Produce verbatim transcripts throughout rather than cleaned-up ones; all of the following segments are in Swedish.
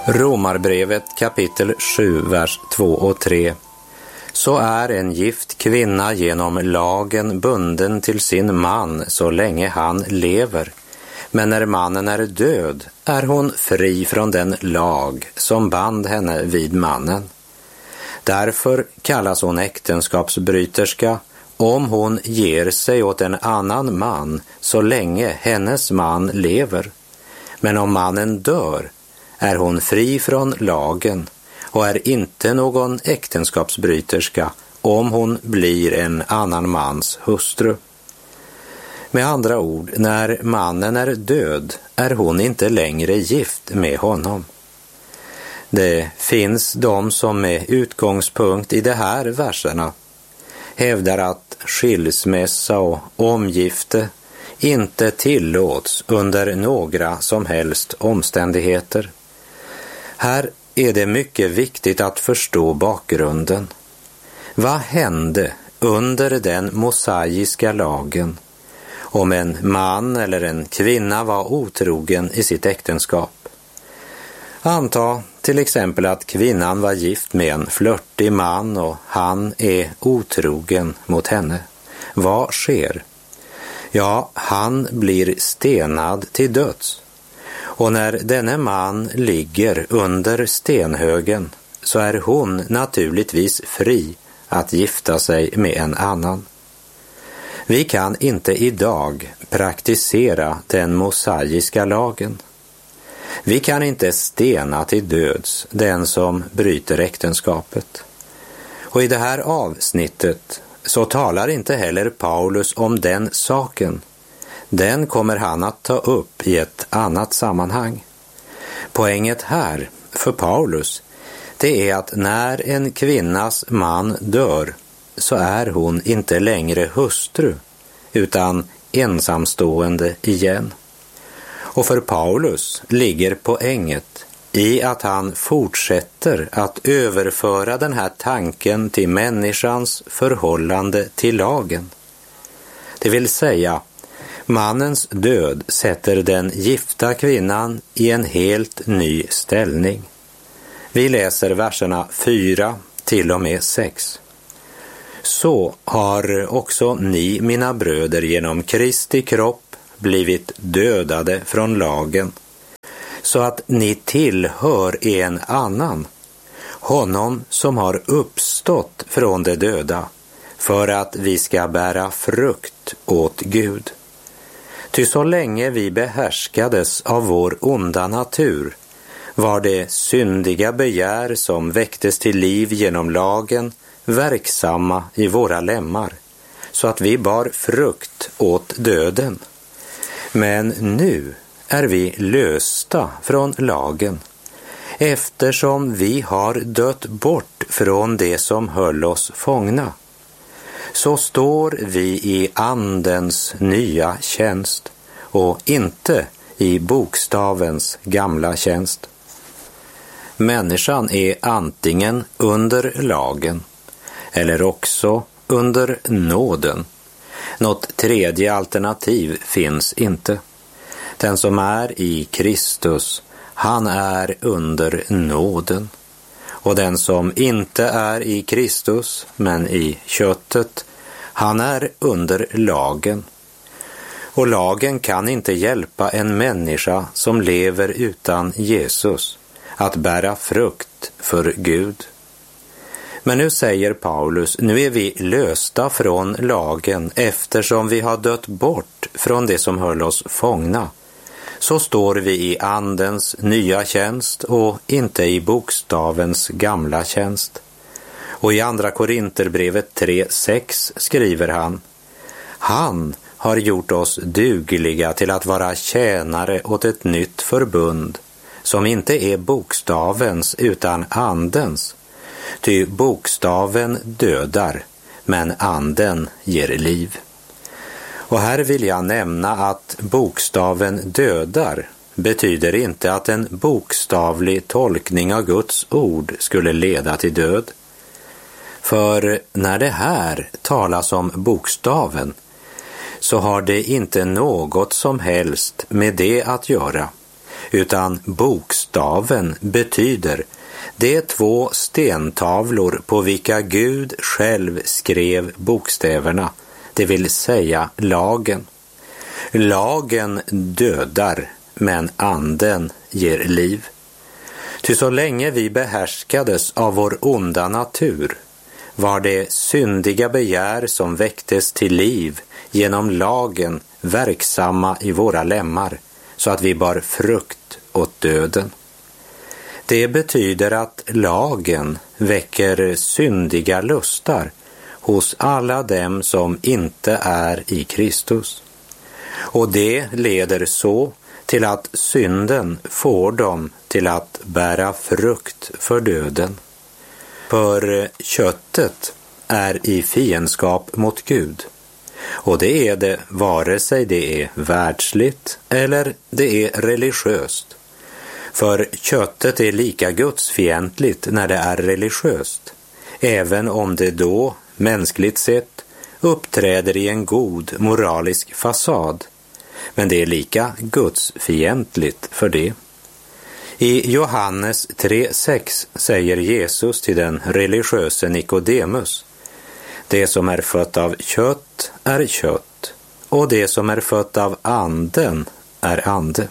Romarbrevet kapitel sju, vers två och tre. Så är en gift kvinna genom lagen bunden till sin man så länge han lever. Men när mannen är död är hon fri från den lag som band henne vid mannen. Därför kallas hon äktenskapsbryterska om hon ger sig åt en annan man så länge hennes man lever. Men om mannen dör är hon fri från lagen och är inte någon äktenskapsbryterska om hon blir en annan mans hustru. Med andra ord, när mannen är död är hon inte längre gift med honom. Det finns de som med utgångspunkt i de här verserna hävdar att skilsmässa och omgifte inte tillåts under några som helst omständigheter. Här är det mycket viktigt att förstå bakgrunden. Vad hände under den mosaiska lagen om en man eller en kvinna var otrogen i sitt äktenskap? Anta till exempel att kvinnan var gift med en flörtig man och han är otrogen mot henne. Vad sker? Ja, han blir stenad till döds. Och när denne man ligger under stenhögen så är hon naturligtvis fri att gifta sig med en annan. Vi kan inte idag praktisera den mosaiska lagen. Vi kan inte stena till döds den som bryter äktenskapet. Och i det här avsnittet så talar inte heller Paulus om den saken. Den kommer han att ta upp i ett annat sammanhang. Poänget här för Paulus, det är att när en kvinnas man dör så är hon inte längre hustru utan ensamstående igen. Och för Paulus ligger poänget i att han fortsätter att överföra den här tanken till människans förhållande till lagen. Det vill säga, mannens död sätter den gifta kvinnan i en helt ny ställning. Vi läser verserna fyra till och med sex. Så har också ni, mina bröder, genom Kristi kropp blivit dödade från lagen, så att ni tillhör en annan, honom som har uppstått från de döda, för att vi ska bära frukt åt Gud. Ty så länge vi behärskades av vår onda natur var det syndiga begär som väcktes till liv genom lagen verksamma i våra lemmar, så att vi bar frukt åt döden. Men nu är vi lösta från lagen, eftersom vi har dött bort från det som höll oss fångna. Så står vi i andens nya tjänst och inte i bokstavens gamla tjänst. Människan är antingen under lagen eller också under nåden. Något tredje alternativ finns inte. Den som är i Kristus, han är under nåden. Och den som inte är i Kristus, men i köttet, han är under lagen. Och lagen kan inte hjälpa en människa som lever utan Jesus att bära frukt för Gud. Men nu säger Paulus, nu är vi lösta från lagen eftersom vi har dött bort från det som höll oss fångna. Så står vi i andens nya tjänst och inte i bokstavens gamla tjänst. Och i andra Korinterbrevet tre sex skriver han: Han har gjort oss dugliga till att vara tjänare åt ett nytt förbund, som inte är bokstavens utan andens. Ty bokstaven dödar, men anden ger liv. Och här vill jag nämna att bokstaven dödar betyder inte att en bokstavlig tolkning av Guds ord skulle leda till död. För när det här talas om bokstaven så har det inte något som helst med det att göra, utan bokstaven bokstaven betyder de två stentavlor på vilka Gud själv skrev bokstäverna, det vill säga lagen. Lagen dödar, men anden ger liv. Ty så länge vi behärskades av vår onda natur var det syndiga begär som väcktes till liv genom lagen verksamma i våra lemmar, så att vi bar frukt åt döden. Det betyder att lagen väcker syndiga lustar hos alla dem som inte är i Kristus. Och det leder så till att synden får dem till att bära frukt för döden. För köttet är i fiendskap mot Gud. Och det är det vare sig det är världsligt eller det är religiöst. För köttet är lika gudsfientligt när det är religiöst, även om det då, mänskligt sett, uppträder i en god moralisk fasad. Men det är lika gudsfientligt för det. I Johannes tre sex säger Jesus till den religiöse Nikodemus: det som är fött av kött är kött, och det som är fött av anden är ande.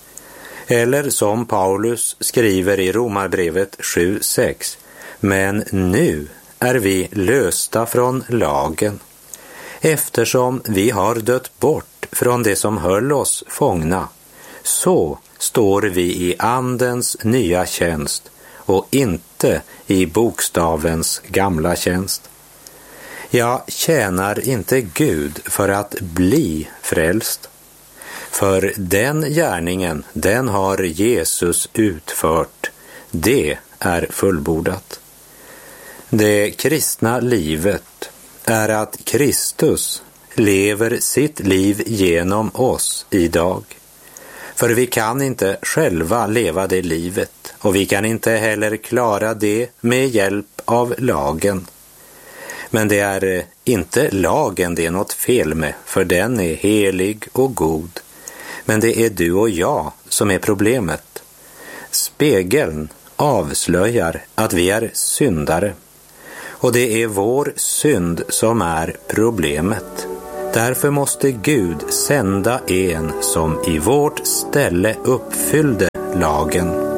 Eller som Paulus skriver i Romarbrevet sju sex: men nu är vi lösta från lagen, eftersom vi har dött bort från det som höll oss fångna, så står vi i andens nya tjänst och inte i bokstavens gamla tjänst. Jag tjänar inte Gud för att bli frälst, för den gärningen, den har Jesus utfört. Det är fullbordat. Det kristna livet är att Kristus lever sitt liv genom oss idag. För vi kan inte själva leva det livet, och vi kan inte heller klara det med hjälp av lagen. Men det är inte lagen det är något fel med, för den är helig och god. Men det är du och jag som är problemet. Spegeln avslöjar att vi är syndare. Och det är vår synd som är problemet. Därför måste Gud sända en som i vårt ställe uppfyllde lagen.